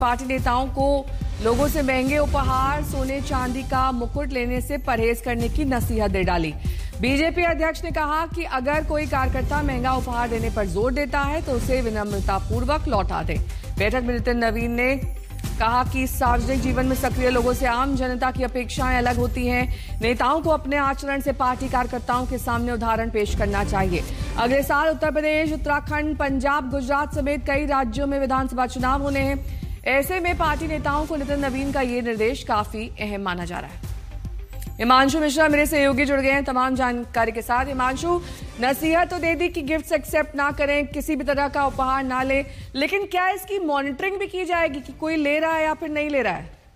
Party नेताओं को लोगों से महंगे उपहार, सोने चांदी का मुकुट लेने से परहेज करने की नसीहत दे डाली। बीजेपी अध्यक्ष ने कहा कि अगर कोई कार्यकर्ता महंगा उपहार देने पर जोर देता है तो उसे विनम्रतापूर्वक लौटा दे। बैठक में नितिन नवीन ने कहा कि सार्वजनिक जीवन में सक्रिय लोगों से आम जनता की अपेक्षाएं अलग होती हैं। नेताओं को अपने आचरण से पार्टी कार्यकर्ताओं के सामने उदाहरण पेश करना चाहिए। अगले साल उत्तर प्रदेश, उत्तराखंड, पंजाब, गुजरात समेत कई राज्यों में विधानसभा चुनाव होने हैं। ऐसे में पार्टी नेताओं को नितिन नवीन का ये निर्देश काफी अहम माना जा रहा है। हिमांशु मिश्रा मेरे सहयोगी जुड़ गए हैं तमाम जानकारी के साथ। हिमांशु, नसीहत तो दे दी कि गिफ्ट्स एक्सेप्ट ना करें, किसी भी तरह का उपहार ना लें, लेकिन क्या इसकी मॉनिटरिंग भी की जाएगी कि कोई ले रहा है या फिर नहीं ले रहा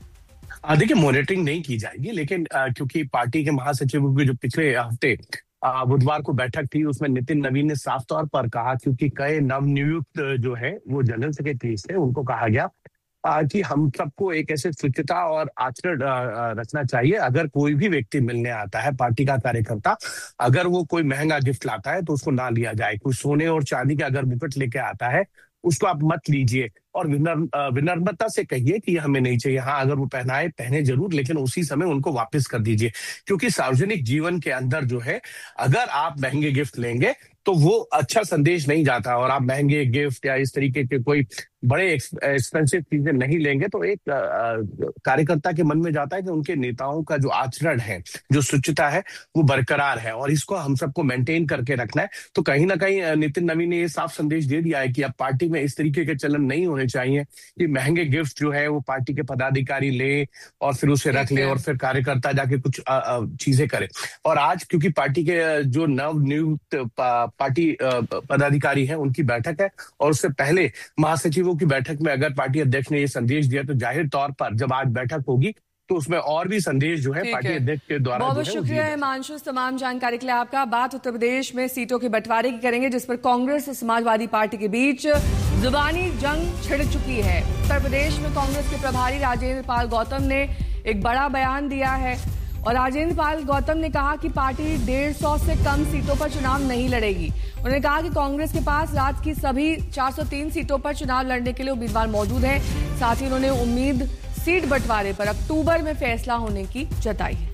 है? देखिए, मॉनिटरिंग नहीं की जाएगी, लेकिन क्योंकि पार्टी के महासचिव की जो पिछले हफ्ते बुधवार को बैठक थी, उसमें नितिन नवीन ने साफ तौर पर कहा, क्योंकि कई नवनियुक्त जो है वो जनरल सेक्रेटरी थे, उनको कहा गया कि हम सबको एक ऐसे स्वच्छता और आचरण रखना चाहिए। अगर कोई भी व्यक्ति मिलने आता है, पार्टी का कार्यकर्ता, अगर वो कोई महंगा गिफ्ट लाता है तो उसको ना लिया जाए। कोई सोने और चांदी का अगर मुकुट लेके आता है उसको आप मत लीजिए और विनम्रता से कहिए कि हमें नहीं चाहिए। हाँ, अगर वो पहने जरूर, लेकिन उसी समय उनको वापस कर दीजिए। क्योंकि सार्वजनिक जीवन के अंदर जो है, अगर आप महंगे गिफ्ट लेंगे तो वो अच्छा संदेश नहीं जाता, और आप महंगे गिफ्ट या इस तरीके के कोई बड़े एक्सपेंसिव चीजें नहीं लेंगे तो एक कार्यकर्ता के मन में जाता है कि उनके नेताओं का जो आचरण है, जो स्वच्छता है, वो बरकरार है और इसको हम सबको मेंटेन करके रखना है। तो कहीं ना कहीं नितिन नवीन ने ये साफ संदेश दे दिया है कि अब पार्टी में इस तरीके के चलन नहीं होने चाहिए कि महंगे गिफ्ट जो है वो पार्टी के पदाधिकारी ले और फिर उसे रख ले और फिर कार्यकर्ता जाके कुछ चीजें करे। और आज क्योंकि पार्टी के जो नवनियुक्त पार्टी पदाधिकारी हैं उनकी बैठक है, और उससे पहले महासचिवों की बैठक में अगर पार्टी अध्यक्ष ने ये संदेश दिया तो जाहिर तौर पर जब आज बैठक होगी तो उसमें और भी संदेश जो है पार्टी अध्यक्ष के द्वारा। बहुत शुक्रिया हिमांशु तमाम जानकारी के लिए आपका। बात उत्तर प्रदेश में सीटों के बंटवारे की करेंगे, जिस पर कांग्रेस और समाजवादी पार्टी के बीच जुबानी जंग छिड़ चुकी है। उत्तर प्रदेश में कांग्रेस के प्रभारी राजेंद्र पाल गौतम ने एक बड़ा बयान दिया है और राजेंद्र पाल गौतम ने कहा कि पार्टी 150 से कम सीटों पर चुनाव नहीं लड़ेगी। उन्होंने कहा कि कांग्रेस के पास राज्य की सभी 403 सीटों पर चुनाव लड़ने के लिए उम्मीदवार मौजूद हैं। साथ ही उन्होंने उम्मीद सीट बंटवारे पर अक्टूबर में फैसला होने की जताई है।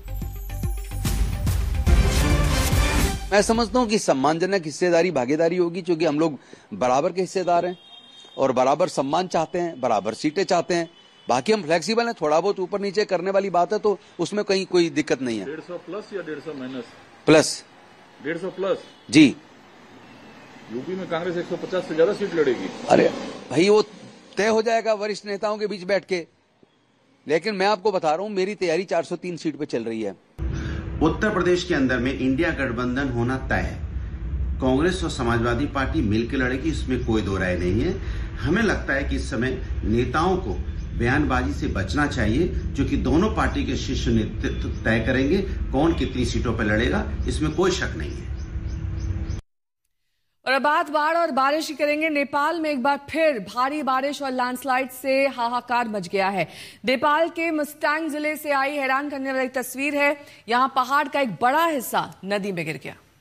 मैं समझता हूं कि सम्मानजनक हिस्सेदारी भागीदारी होगी, क्योंकि हम लोग बराबर के हिस्सेदार हैं और बराबर सम्मान चाहते हैं, बराबर सीटें चाहते हैं। बाकी हम फ्लेक्सिबल हैं, थोड़ा बहुत ऊपर नीचे करने वाली बात है तो उसमें कहीं कोई दिक्कत नहीं है। 150 प्लस या 150 माइनस? प्लस। 150 प्लस जी। यूपी में कांग्रेस 150 से ज्यादा सीट लड़ेगी। अरे भाई, वो तय हो जाएगा वरिष्ठ नेताओं के बीच बैठ के, लेकिन मैं आपको बता रहा हूं मेरी तैयारी 403 सीट पे चल रही है। उत्तर प्रदेश के अंदर में इंडिया गठबंधन होना तय है। कांग्रेस और समाजवादी पार्टी मिलकर लड़ेगी, इसमें कोई दो राय नहीं है। हमें लगता है कि इस समय नेताओं को बयानबाजी से बचना चाहिए, जो कि दोनों पार्टी के शीर्ष नेतृत्व तय करेंगे कौन कितनी सीटों पर लड़ेगा, इसमें कोई शक नहीं है। और अब बात बाढ़ और बारिश की करेंगे। नेपाल में एक बार फिर भारी बारिश और लैंडस्लाइड से हाहाकार मच गया है। नेपाल के मुस्तांग जिले से आई हैरान करने वाली तस्वीर है। यहां पहाड़ का एक बड़ा हिस्सा नदी में गिर गया।